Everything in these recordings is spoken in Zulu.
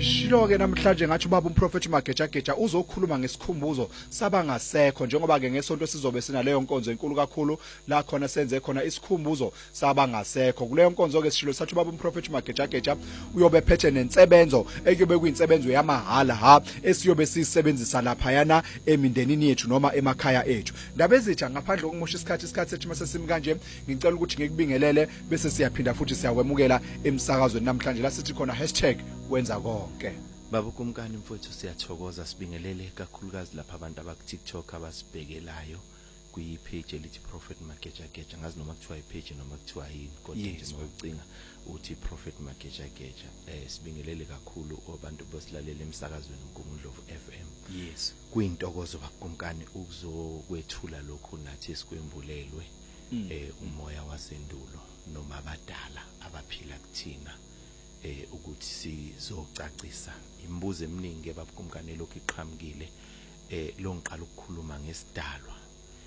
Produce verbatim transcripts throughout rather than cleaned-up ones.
Shilo ke namhlanje ngathi ubaba umprofeti Mageja Geja uzokhuluma ngesikhumbuzo sabangasekho njengoba ke ngesonto sizobe sina leyo nkonzo enkulu kakhulu la khona senze khona isikhumbuzo sabangasekho kuleyo nkonzo ke sishilo sathi ubaba umprofeti Mageja Geja uyobe phethe nensebenzo ekuyobe kuyinsebenzo yamahala ha esiyobe sisebenzisa lapha yana emindenini yethu noma emakhaya ethu ndaba ezitsha ngaphandle kokumusha isikhathi isikhathi sethi mase simi kanje ngicela ukuthi ngikubingelele bese siyaphinda futhi siyakwemukela emsakazweni namhlanje la sithi khona hashtag wenza konke. Baba kumkani mfowethu siyathokoza sibingelele kakhulukazi lapha abantu abaku TikTok abasibhekelayo kwi page elithi Prophet Mageja Geja ngazi noma kuthiwa i page noma kuthiwa yini kodwa nje ngokucinga uthi Prophet Mageja Geja eh sibingelele kakhulu abantu bosilalela emsakazweni uNgungundlovu F M. Yes. Kuyintokozo bakumkani ukuzokwethula lokho nathi esikwembulelwe eh umoya wasendulo noma abadala abaphila kuthina eh ukuthi sizocacisa imibuzo eminingi ebabukumkane lokho iqhamukile eh lo ngiqala ukukhuluma ngesidalwa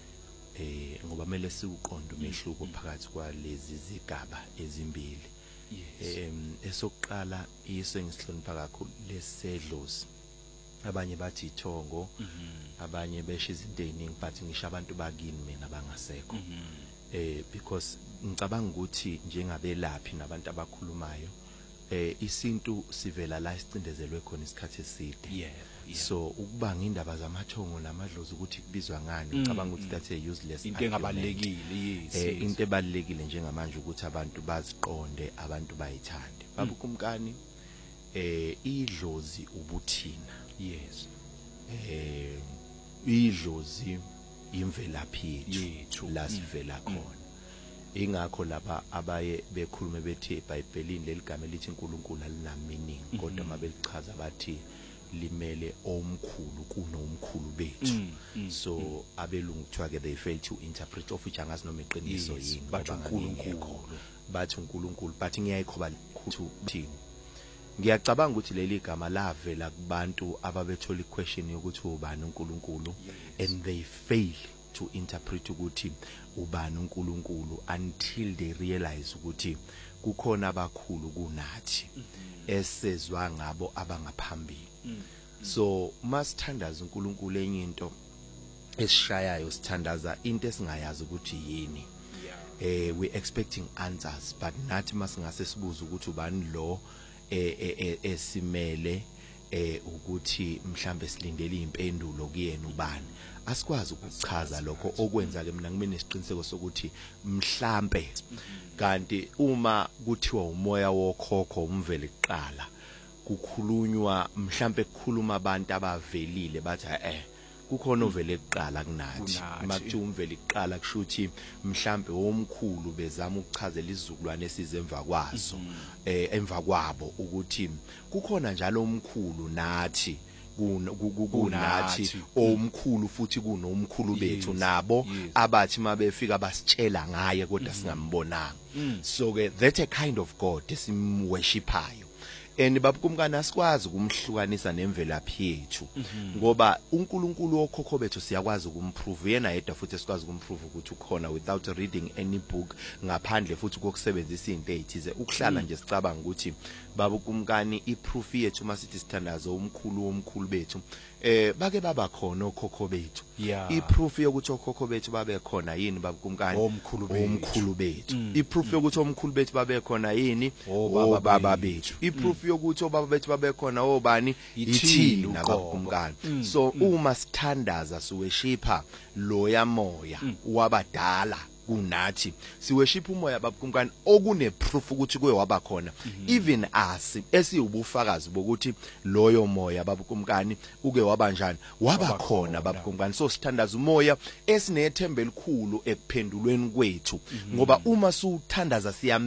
eh ngoba mele siuqonda umehluko phakathi kwalezi zigaba ezimbili. Em esokuqala isengihlonipha kakhulu lesedlozi abanye bathi ithongo abanye beshe izinto eziningi but ngisho abantu bakini mina bangasekho eh because ngicabanga ukuthi njengabelaphi nabantu abakhulumayo eh isintu sivela la isicindezelwe khona isikhathi eside. Yeah. So ukubanga indaba zamathongo namadlozi ukuthi kubizwa ngani ngicabanga ukuthi that's a useless into engabalekile. Yes. Eh into ebalekile njengamanje ukuthi abantu baziqonde abantu bayithande. Babukumkani eh idlozi ubuthina. Yes. Eh idlozi imvelaphi yethu la sivela khona. Ingakho laba abaye bekhulume bethi eBhayibhelini leligama elithi uNkulunkulu alina meaning kodwa mabelichaza bathi limele omkhulu kunomkhulu bethu. So abelungu kuthiwa ke they fail to interpret of which angazi noma iqiniso yini bathi uNkulunkulu bathi uNkulunkulu but ngiyayikhoba ukuthi ngiyacabanga ukuthi leli gama lavela kubantu ababethola iquestion yokuthi ubani uNkulunkulu and they fail to interpret ukuthi ubani uNkulunkulu until they realize ukuthi kukhona abakhulu kunathi esezwa ngabo abangaphambili. So masithandaza uNkulunkulu enye into esishayayo sithandaza into esingayazi ukuthi yini. Eh we expecting answers but nathi masingase sibuza ukuthi ubani lo eh esimele eh ukuthi mhlambe silindele impendulo kuyena ubani asikwazi ukuchaza lokho okwenza ke mina ngime nesiqiniseko sokuthi mhlambe kanti uma kuthiwa umoya wokhokho umvele kuqala kukhulunywa mhlambe kukhuluma abantu abavelile bathi eh kukhona ovele kuqala kunathi makuthi umvele kuqala kushuthi mhlambe omkhulu bezama ukuchazela izizukulwane esizemva kwazo eh emva kwabo ukuthi kukhona njalo omkhulu nathi kunathi omkhulu futhi kunomkhulu bethu nabo abathi mabefika basitshela ngaye kodwa singambonanga. So ke that a kind of God esimworshipayo and babukumkana asikwazi ukumhlukanisa nemvelaphi yethu ngoba uNkulunkulu okhokho bethu siyakwazi ukumprove yena yedwa futhi esikwazi ukumprove ukuthi ukhona without reading any book ngaphandle futhi kokusebenzisa izinto ezithize ukuhlala nje sicabanga ukuthi babukumkani iproof yethu masithi sithandaza umkhulu womkhulu bethu eh bake baba khona okhokho bethu. Iproof yokuthi okhokho bethu babe khona yini babukumkani omkhulu bethu. Iproof yokuthi omkhulu bethu babe khona yini obaba bethu. Iproof yokuthi obaba bethu babe khona obani ithina babukumkani. So uma sithandaza siweshipa loya moya wabadala kunathi siweshipa umoya babukumkani okune proof ukuthi kuye waba khona even us esiyubufakazi bokuthi loyo moya babukumkani uke wabanjani waba khona babukumkani. So sithandaza umoya esinethemba elikhulu ekuphendulweni kwethu ngoba uma suthandaza siya